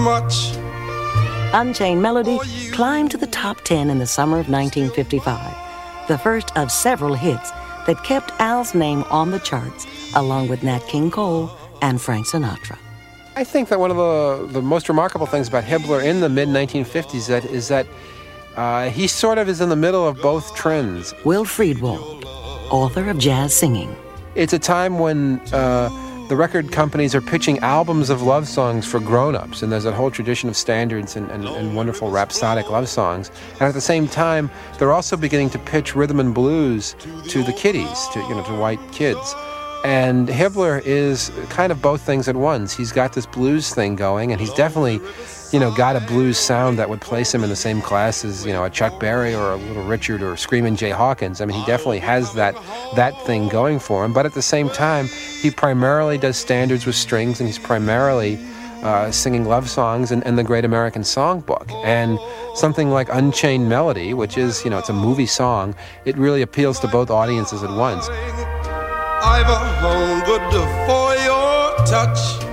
much. Unchained Melody climbed to the top 10 in the summer of 1955, the first of several hits that kept Al's name on the charts, along with Nat King Cole and Frank Sinatra. I think that one of the most remarkable things about Hibbler in the mid-1950s is that he sort of is in the middle of both trends. Will Friedwald, author of Jazz Singing. It's a time when the record companies are pitching albums of love songs for grown-ups, and there's a whole tradition of standards and wonderful rhapsodic love songs. And at the same time, they're also beginning to pitch rhythm and blues to the kiddies, to white kids. And Hibbler is kind of both things at once. He's got this blues thing going, and he's definitely, got a blues sound that would place him in the same class as, a Chuck Berry or a Little Richard or Screamin' Jay Hawkins. I mean, he definitely has that thing going for him. But at the same time, he primarily does standards with strings, and he's primarily singing love songs and the Great American Songbook. And something like Unchained Melody, which is, it's a movie song, it really appeals to both audiences at once. I've a home good for your touch.